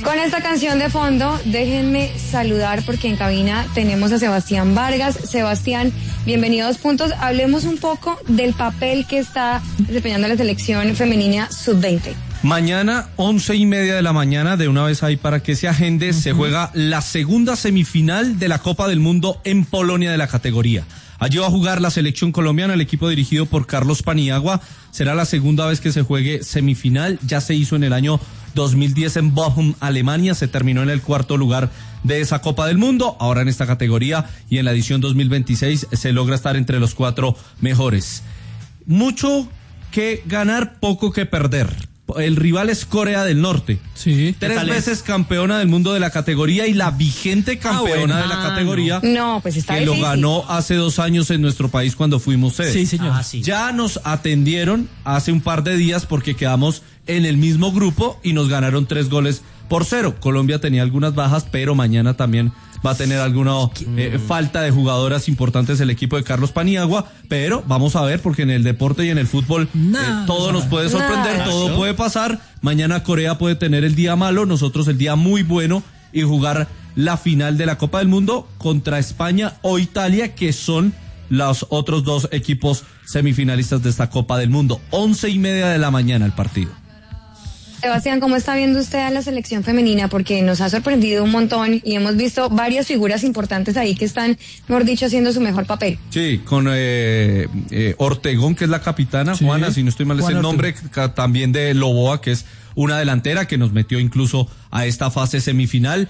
Con esta canción de fondo, déjenme saludar porque en cabina tenemos a Sebastián Vargas. Sebastián, bienvenido a 2 Puntos. Hablemos un poco del papel que está desempeñando la selección femenina sub-20. Mañana, 11:30 de la mañana, de una vez ahí para que se agende, se juega la segunda semifinal de la Copa del Mundo en Polonia de la categoría. Allí va a jugar la selección colombiana, el equipo dirigido por Carlos Paniagua. Será la segunda vez que se juegue semifinal. Ya se hizo en el año 2010 en Bochum, Alemania. Se terminó en el 4º lugar de esa Copa del Mundo. Ahora en esta categoría y en la edición 2026 se logra estar entre los 4 mejores. Mucho que ganar, poco que perder. El rival es Corea del Norte. Sí. 3 veces campeona del mundo de la categoría y la vigente campeona de la categoría. No, pues está difícil. Lo ganó hace 2 años en nuestro país cuando fuimos sede. Sí, señor. Sí. Ya nos atendieron hace un par de días porque quedamos en el mismo grupo y nos ganaron 3-0. Colombia tenía algunas bajas, pero mañana también va a tener alguna falta de jugadoras importantes el equipo de Carlos Paniagua, pero vamos a ver porque en el deporte y en el fútbol todo nos puede sorprender, todo puede pasar. Mañana Corea puede tener el día malo, nosotros el día muy bueno y jugar la final de la Copa del Mundo contra España o Italia, que son los otros 2 equipos semifinalistas de esta Copa del Mundo. 11:30 de la mañana el partido. Sebastián, ¿cómo está viendo usted a la selección femenina? Porque nos ha sorprendido un montón y hemos visto varias figuras importantes ahí que están, mejor dicho, haciendo su mejor papel. Sí, con Ortegón, que es la capitana, sí, Juana, si no estoy mal es el nombre, también de Loboa, que es una delantera que nos metió incluso a esta fase semifinal.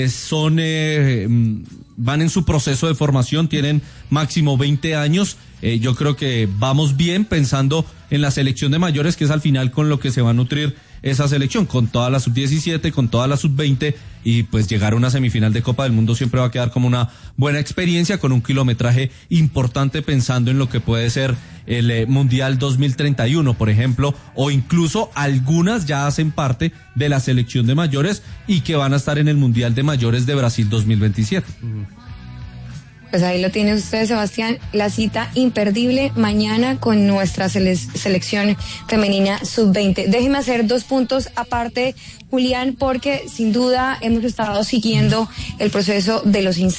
Van en su proceso de formación, tienen máximo 20 años. Yo creo que vamos bien pensando en la selección de mayores, que es al final con lo que se va a nutrir esa selección, con toda la sub-17, con toda la sub-20, y pues llegar a una semifinal de Copa del Mundo siempre va a quedar como una buena experiencia, con un kilometraje importante pensando en lo que puede ser el Mundial 2031, por ejemplo, o incluso algunas ya hacen parte de la selección de mayores y que van a estar en el Mundial de Mayores de Brasil 2027. Pues ahí lo tiene usted, Sebastián, la cita imperdible mañana con nuestra selección femenina sub-20. Déjeme hacer 2 puntos aparte, Julián, porque sin duda hemos estado siguiendo el proceso de los